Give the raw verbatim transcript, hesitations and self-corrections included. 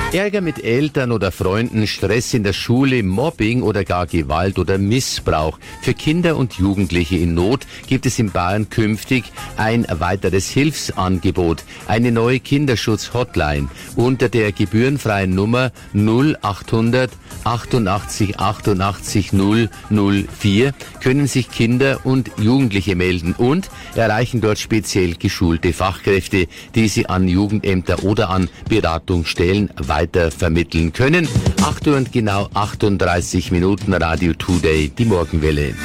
Ärger mit Eltern oder Freunden, Stress in der Schule, Mobbing oder gar Gewalt oder Missbrauch. Für Kinder und Jugendliche in Not gibt es in Bayern künftig ein weiteres Hilfsangebot, eine neue Kinderschutz-Hotline. Unter der gebührenfreien Nummer null achthundert achtundachtzig achtundachtzig null null vier können sich Kinder und Jugendliche melden und erreichen dort speziell geschulte Fachkräfte, die sie an Jugendämter oder an Beratungsstellen weiter vermitteln können. acht Uhr und genau achtunddreißig Minuten, Radio Today, die Morgenwelle.